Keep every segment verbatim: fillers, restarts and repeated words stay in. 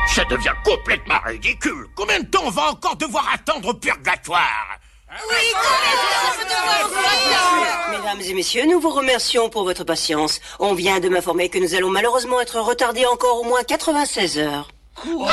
Ça devient complètement ridicule. Combien de temps on va encore devoir attendre au purgatoire? Oui, combien de temps on va devoir... Mesdames et messieurs, nous vous remercions pour votre patience. On vient de m'informer que nous allons malheureusement être retardés encore au moins quatre-vingt-seize heures. Oh,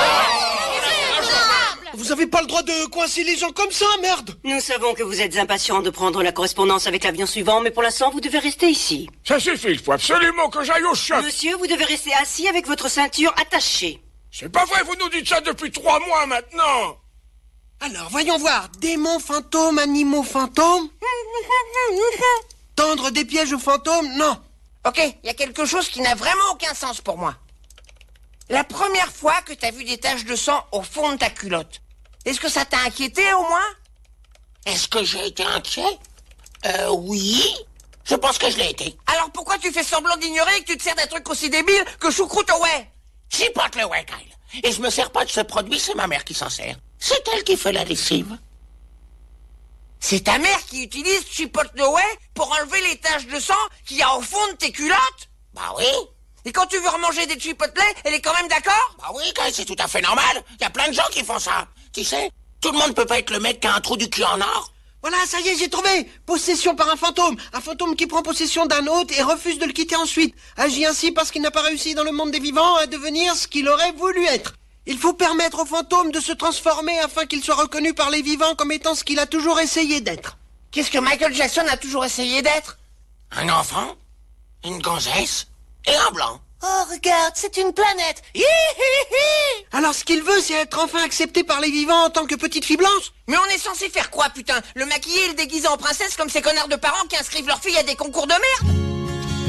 vous avez pas le droit de coincer les gens comme ça, merde! Nous savons que vous êtes impatients de prendre la correspondance avec l'avion suivant, mais pour l'instant, vous devez rester ici. Ça suffit, il faut absolument que j'aille au shop. Monsieur, vous devez rester assis avec votre ceinture attachée. C'est pas vrai, vous nous dites ça depuis trois mois maintenant. Alors, voyons voir. Démons, fantômes, animaux, fantômes. Tendre des pièges aux fantômes, non. Ok, il y a quelque chose qui n'a vraiment aucun sens pour moi. La première fois que t'as vu des taches de sang au fond de ta culotte, est-ce que ça t'a inquiété au moins? Est-ce que j'ai été inquiet? Euh, oui. Je pense que je l'ai été. Alors pourquoi tu fais semblant d'ignorer que tu te sers d'un truc aussi débile que choucroute au whey? J'y porte le whey, Kyle. Et je me sers pas de ce produit, c'est ma mère qui s'en sert. C'est elle qui fait la lessive. C'est ta mère qui utilise chipotle le whey pour enlever les taches de sang qu'il y a au fond de tes culottes? Bah oui. Et quand tu veux remanger des chipotle, elle est quand même d'accord? Bah oui, Kyle, c'est tout à fait normal. Il y a plein de gens qui font ça. Tu sais, tout le monde peut pas être le mec qui a un trou du cul en or. Voilà, ça y est, j'ai trouvé. Possession par un fantôme. Un fantôme qui prend possession d'un autre et refuse de le quitter ensuite. Agit ainsi parce qu'il n'a pas réussi dans le monde des vivants à devenir ce qu'il aurait voulu être. Il faut permettre au fantôme de se transformer afin qu'il soit reconnu par les vivants comme étant ce qu'il a toujours essayé d'être. Qu'est-ce que Michael Jackson a toujours essayé d'être? Un enfant, une gonzesse et un blanc. Oh, regarde, c'est une planète. Hihihi. Alors ce qu'il veut, c'est être enfin accepté par les vivants en tant que petite fille blanche. Mais on est censé faire quoi, putain? Le maquiller et le déguiser en princesse comme ces connards de parents qui inscrivent leurs filles à des concours de merde?